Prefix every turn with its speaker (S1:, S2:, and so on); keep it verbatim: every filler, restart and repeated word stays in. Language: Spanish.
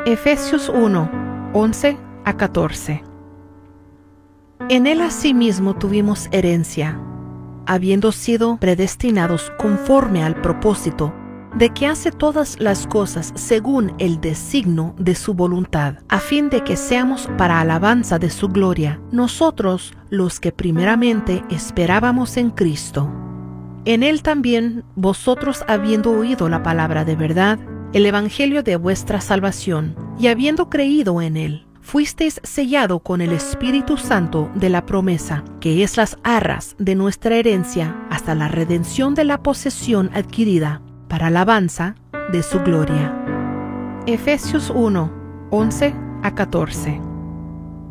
S1: Efesios uno, once a catorce. En él asimismo tuvimos herencia, habiendo sido predestinados conforme al propósito de que hace todas las cosas según el designio de su voluntad, a fin de que seamos para alabanza de su gloria, nosotros los que primeramente esperábamos en Cristo. En él también vosotros, habiendo oído la palabra de verdad, el evangelio de vuestra salvación, y habiendo creído en él, fuisteis sellado con el Espíritu Santo de la promesa, que es las arras de nuestra herencia hasta la redención de la posesión adquirida, para alabanza de su gloria. Efesios uno, once a catorce.